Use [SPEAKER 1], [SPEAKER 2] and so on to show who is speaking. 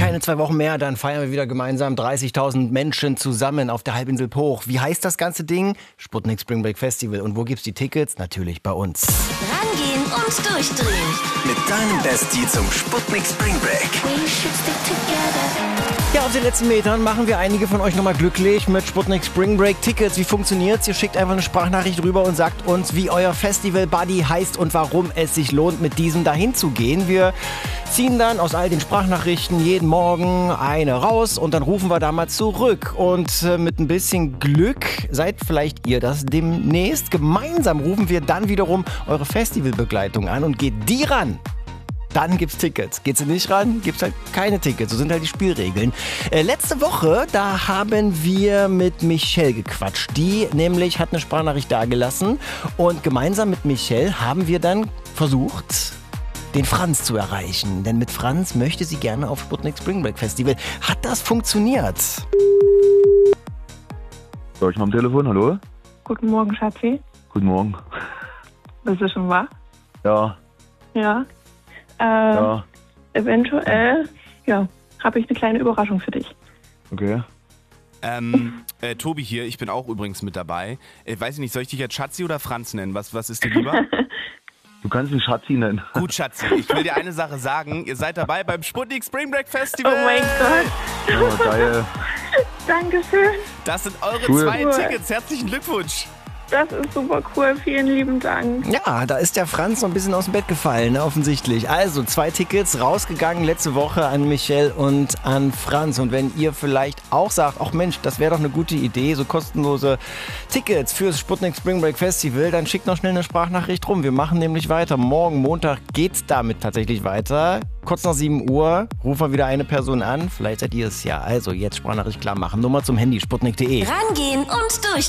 [SPEAKER 1] Keine 2 Wochen mehr, dann feiern wir wieder gemeinsam 30.000 Menschen zusammen auf der Halbinsel Pooch. Wie heißt das ganze Ding? Sputnik Spring Break Festival. Und wo gibt's die Tickets? Natürlich bei uns.
[SPEAKER 2] Rangehen und durchdrehen.
[SPEAKER 3] Mit deinem Bestie zum Sputnik Spring Break.
[SPEAKER 1] Ja, auf den letzten Metern machen wir einige von euch nochmal glücklich mit Sputnik Spring Break Tickets. Wie funktioniert's? Ihr schickt einfach eine Sprachnachricht rüber und sagt uns, wie euer Festival-Buddy heißt und warum es sich lohnt, mit diesem dahin zu gehen. Wir ziehen dann aus all den Sprachnachrichten jeden Morgen eine raus und dann rufen wir da mal zurück. Und mit ein bisschen Glück seid vielleicht ihr das demnächst. Gemeinsam rufen wir dann wiederum eure Festivalbegleitung an und geht die ran. Dann gibt's Tickets. Geht sie nicht ran, gibt's halt keine Tickets. So sind halt die Spielregeln. Letzte Woche, da haben wir mit Michelle gequatscht. Die nämlich hat eine Sprachnachricht dagelassen. Und gemeinsam mit Michelle haben wir dann versucht, den Franz zu erreichen. Denn mit Franz möchte sie gerne auf Sputnik Spring Break Festival. Hat das funktioniert?
[SPEAKER 4] So, ich mal am Telefon, hallo?
[SPEAKER 5] Guten Morgen, Schatzi.
[SPEAKER 4] Guten Morgen.
[SPEAKER 5] Bist du schon wach?
[SPEAKER 4] Ja,
[SPEAKER 5] Ja.
[SPEAKER 4] ja,
[SPEAKER 5] Eventuell, habe ich eine kleine Überraschung für dich.
[SPEAKER 4] okay.
[SPEAKER 6] Tobi hier, ich bin auch übrigens mit dabei. Weiß ich nicht, soll ich dich jetzt Schatzi oder Franz nennen? Was ist dir lieber?
[SPEAKER 4] Du kannst mich Schatzi nennen.
[SPEAKER 6] Gut, Schatzi, ich will dir eine Sache sagen. Ihr seid dabei beim Sputnik Spring Break Festival.
[SPEAKER 5] Oh mein Gott,
[SPEAKER 4] Ja, geil.
[SPEAKER 5] Dankeschön.
[SPEAKER 6] Das sind eure
[SPEAKER 4] Cool.
[SPEAKER 6] 2 Tickets. Herzlichen Glückwunsch.
[SPEAKER 5] Das ist super cool. Vielen lieben Dank.
[SPEAKER 1] Ja, da ist der Franz so ein bisschen aus dem Bett gefallen, ne, offensichtlich. Also 2 Tickets rausgegangen letzte Woche an Michelle und an Franz. Und wenn ihr vielleicht auch sagt, ach Mensch, das wäre doch eine gute Idee, so kostenlose Tickets fürs Sputnik Spring Break Festival, dann schickt noch schnell eine Sprachnachricht rum. Wir machen nämlich weiter. Morgen, Montag, geht's damit tatsächlich weiter. Kurz nach 7 Uhr rufen wir wieder eine Person an. Vielleicht seid ihr es ja. Also jetzt Sprachnachricht klar machen. Nummer zum Handy, sputnik.de.
[SPEAKER 2] Rangehen und durchdrehen.